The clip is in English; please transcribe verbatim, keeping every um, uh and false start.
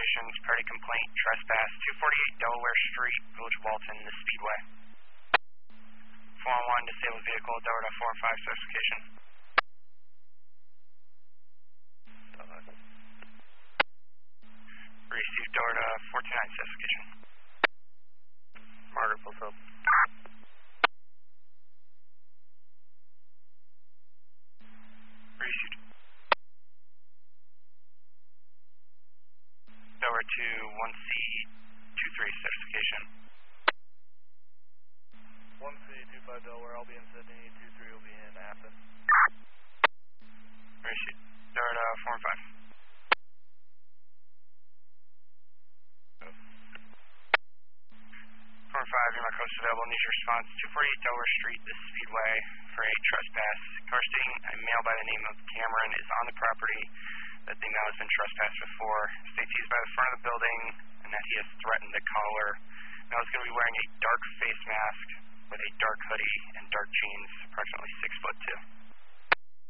stations, party complaint, trespass, two forty-eight Delaware Street, Village of Walton, the Speedway. four one one, disabled vehicle, Delaware four and five specification. Received Delaware four two nine specification. Margaret, full sub. Received. Delaware two one C two three certification. one C two five Delaware, I'll be in Sydney, two three will be in Athens. Received. Delaware four and five. four and five, you're my coast available, needs your response, two forty-eight Delaware Street, the Speedway, for a trespass. Car stating a male by the name of Cameron is on the property, that the male has been trespassed before. States he's by the front of the building, and that he has threatened the caller. Male is going to be wearing a dark face mask with a dark hoodie and dark jeans, approximately six foot two.